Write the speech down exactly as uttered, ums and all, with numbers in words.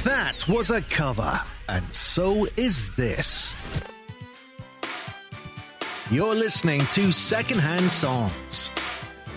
That was a cover, and so is this. You're listening to Secondhand Songs